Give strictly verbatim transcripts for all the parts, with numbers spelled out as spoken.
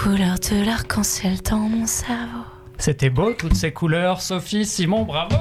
Couleur de l'arc-en-ciel dans mon cerveau. C'était beau, toutes ces couleurs. Sophie, Simon, bravo.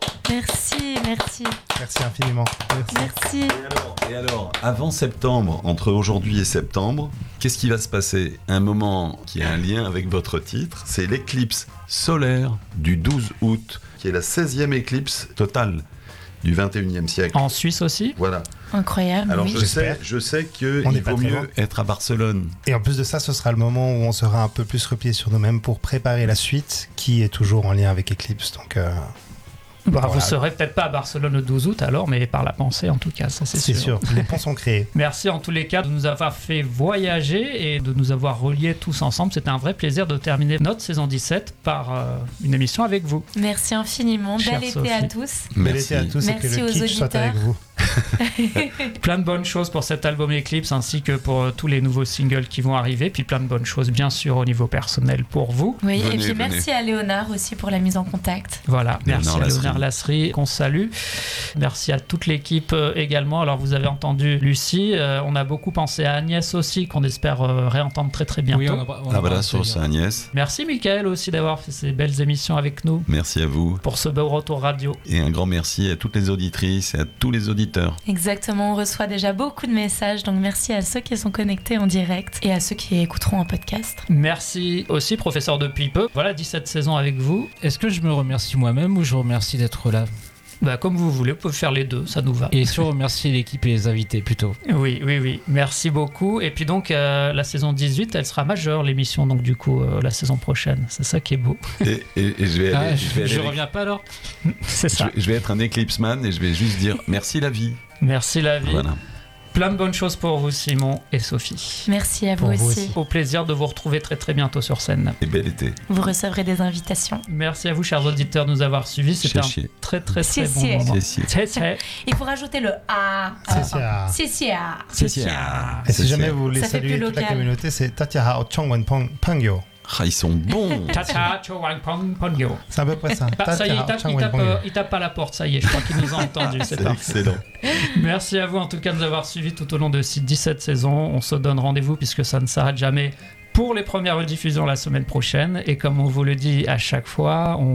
Merci, merci. Merci infiniment. Merci. Merci. Et alors, et alors, avant septembre, entre aujourd'hui et septembre, qu'est-ce qui va se passer ? Un moment qui a un lien avec votre titre, c'est l'éclipse solaire du douze août, qui est la seizième éclipse totale du vingt et unième siècle. En Suisse aussi ? Voilà. Incroyable. Alors oui. je sais, je sais qu'il On n'est vaut pas très mieux loin. être à Barcelone. Et en plus de ça, ce sera le moment où on sera un peu plus replié sur nous-mêmes pour préparer la suite, qui est toujours en lien avec Eclipse. Donc, euh, Bah, voilà. Vous serez peut-être pas à Barcelone le douze août alors, mais par la pensée en tout cas, ça c'est, c'est sûr. sûr. Les ponts sont créés. Merci en tous les cas de nous avoir fait voyager et de nous avoir reliés tous ensemble. C'était un vrai plaisir de terminer notre saison dix-sept par euh, une émission avec vous. Merci infiniment. Chère Bel été à Sophie. tous. Bel été à tous et Merci que le aux kitsch soit auditeurs. avec vous. Plein de bonnes choses pour cet album Eclipse ainsi que pour euh, tous les nouveaux singles qui vont arriver. Puis plein de bonnes choses bien sûr au niveau personnel pour vous. Oui, Venez, et puis venez. merci à Léonard aussi pour la mise en contact. Voilà, merci Léonard à Lasserie. Léonard Lasserie qu'on salue. Merci à toute l'équipe euh, également. Alors vous avez entendu Lucie, euh, on a beaucoup pensé à Agnès aussi qu'on espère euh, réentendre très très bientôt. Oui, on a, on a Ah voilà, pas sur essayé. Agnès. Merci Mickaël aussi d'avoir fait ces belles émissions avec nous Merci à vous. pour ce beau retour radio. Et un grand merci à toutes les auditrices et à tous les auditeurs. Exactement, on reçoit déjà beaucoup de messages, donc merci à ceux qui sont connectés en direct et à ceux qui écouteront en podcast. Merci aussi professeur depuis peu. Voilà dix-sept saisons avec vous. Est-ce que je me remercie moi-même ou je remercie d'être là ? Bah, comme vous voulez, vous pouvez faire les deux, ça nous va. Et sur remercier l'équipe et les invités plutôt. Oui, oui, oui. Merci beaucoup. Et puis donc, euh, la saison dix-huit, elle sera majeure, l'émission, donc du coup, euh, la saison prochaine. C'est ça qui est beau. Et, et- et je vais aller, Ah, je vais je, aller je avec- reviens pas alors ? C'est je ça. vais- je vais être un Eclipse Man et je vais juste dire merci la vie. Merci la vie. Voilà. Plein de bonnes choses pour vous, Simon et Sophie. Merci à vous Pour vous aussi. aussi. Au plaisir de vous retrouver très très bientôt sur scène. Et bel été. Vous recevrez des invitations. Merci à vous, chers auditeurs, de nous avoir suivis. C'était Chier, un chier. très très très Si, bon si. moment. C'est si. C'est, c'est. Il faut rajouter le A. C'est ça. C'est ça. C'est si. ça. Et si C'est jamais ça. vous voulez Ça fait saluer plus toute la local. communauté, c'est Tatiara Ochongwen Pangyo. Ah, ils sont bons. Tata, chowang, pong, pongyo. C'est à peu près ça. Ah, ça y est, il Tatiara tape, il, Ochongwen tape, Pangyo. euh, il tape à la porte, ça y est, je crois qu'il nous a entendus, c'est C'est parfait. excellent. Merci à vous en tout cas de nous avoir suivis tout au long de ces dix-sept saisons. On se donne rendez-vous puisque ça ne s'arrête jamais pour les premières rediffusions la semaine prochaine. Et comme on vous le dit à chaque fois, on